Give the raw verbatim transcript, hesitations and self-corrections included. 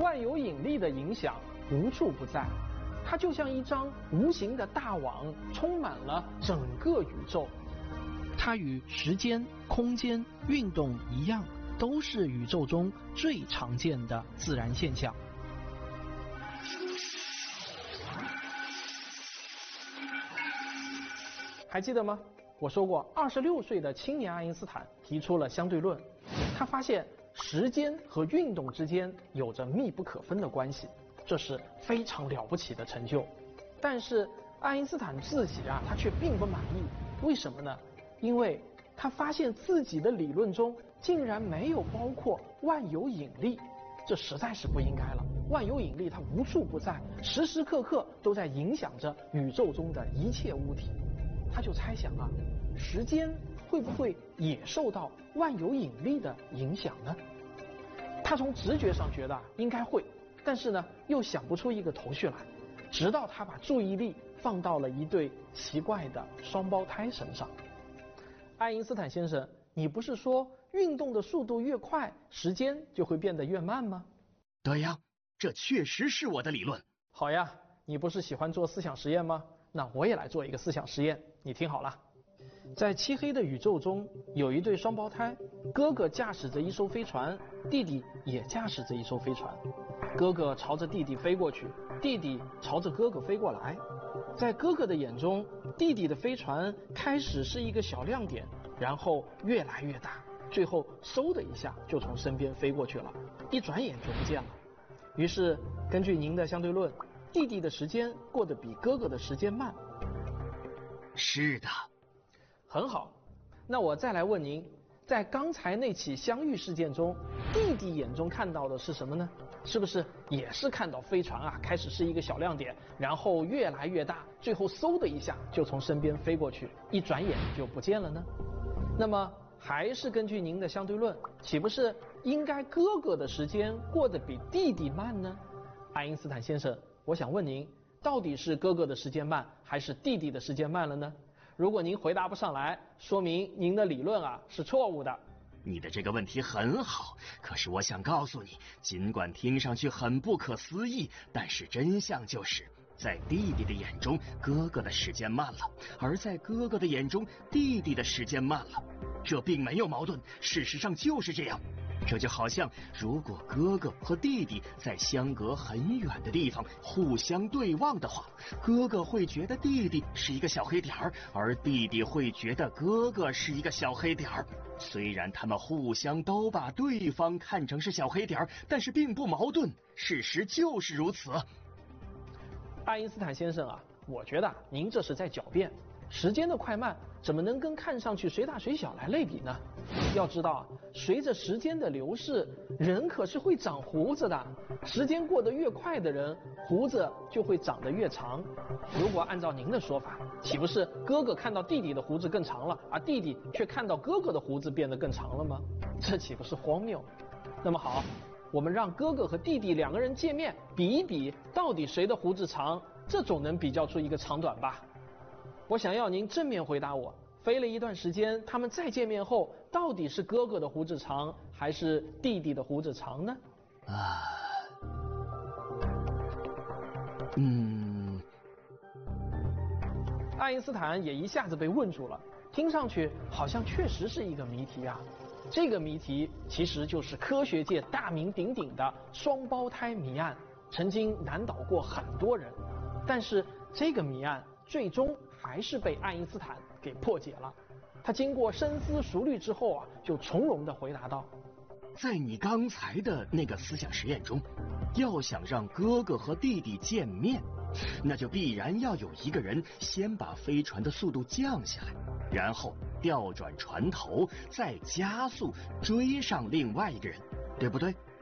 万有引力的影响无处不在，它就像一张无形的大网，充满了整个宇宙。它与时间、空间、运动一样，都是宇宙中最常见的自然现象。还记得吗？我说过，二十六岁的青年爱因斯坦提出了相对论。他发现时间和运动之间有着密不可分的关系，这是非常了不起的成就。但是爱因斯坦自己啊，他却并不满意。为什么呢？因为他发现自己的理论中竟然没有包括万有引力，这实在是不应该了。万有引力它无处不在，时时刻刻都在影响着宇宙中的一切物体。他就猜想啊，时间会不会也受到万有引力的影响呢？他从直觉上觉得应该会，但是呢又想不出一个头绪来。直到他把注意力放到了一对奇怪的双胞胎身上。爱因斯坦先生，你不是说运动的速度越快，时间就会变得越慢吗？ 对呀，这确实是我的理论。 好呀，你不是喜欢做思想实验吗？那我也来做一个思想实验，你听好了。在漆黑的宇宙中，有一对双胞胎，哥哥驾驶着一艘飞船，弟弟也驾驶着一艘飞船。哥哥朝着弟弟飞过去，弟弟朝着哥哥飞过来。在哥哥的眼中，弟弟的飞船开始是一个小亮点，然后越来越大，最后嗖的一下就从身边飞过去了，一转眼就不见了。于是根据您的相对论，弟弟的时间过得比哥哥的时间慢。 是的。 很好，那我再来问您，在刚才那起相遇事件中，弟弟眼中看到的是什么呢？是不是也是看到飞船啊开始是一个小亮点，然后越来越大，最后嗖的一下就从身边飞过去，一转眼就不见了呢？那么还是根据您的相对论，岂不是应该哥哥的时间过得比弟弟慢呢？爱因斯坦先生，我想问您，到底是哥哥的时间慢，还是弟弟的时间慢了呢？如果您回答不上来，说明您的理论啊是错误的。 你的这个问题很好，可是我想告诉你，尽管听上去很不可思议，但是真相就是，在弟弟的眼中，哥哥的时间慢了，而在哥哥的眼中，弟弟的时间慢了。这并没有矛盾，事实上就是这样。这就好像，如果哥哥和弟弟在相隔很远的地方互相对望的话，哥哥会觉得弟弟是一个小黑点儿，而弟弟会觉得哥哥是一个小黑点儿。虽然他们互相都把对方看成是小黑点儿，但是并不矛盾，事实就是如此。 爱因斯坦先生啊，我觉得您这是在狡辩。时间的快慢怎么能跟看上去谁大谁小来类比呢？要知道，随着时间的流逝，人可是会长胡子的。时间过得越快的人，胡子就会长得越长。如果按照您的说法，岂不是哥哥看到弟弟的胡子更长了，而弟弟却看到哥哥的胡子变得更长了吗？这岂不是荒谬？那么好，我们让哥哥和弟弟两个人见面，比一比到底谁的胡子长，这总能比较出一个长短吧。我想要您正面回答我，飞了一段时间，他们再见面后，到底是哥哥的胡子长，还是弟弟的胡子长呢？ 啊，嗯， 爱因斯坦也一下子被问住了，听上去好像确实是一个谜题啊。这个谜题其实就是科学界大名鼎鼎的双胞胎谜案，曾经难倒过很多人，但是这个谜案最终还是被爱因斯坦给破解了。他经过深思熟虑之后啊，就从容地回答道： 在你刚才的那个思想实验中，要想让哥哥和弟弟见面，那就必然要有一个人先把飞船的速度降下来，然后调转船头，再加速追上另外一个人，对不对？